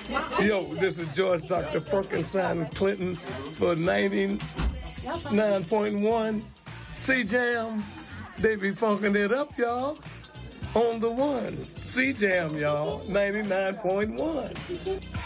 Yo, this is George Dr. Frankenstein Clinton for 99.1 C-Jam. They be funking it up, y'all. On the one. C-Jam, y'all. 99.1.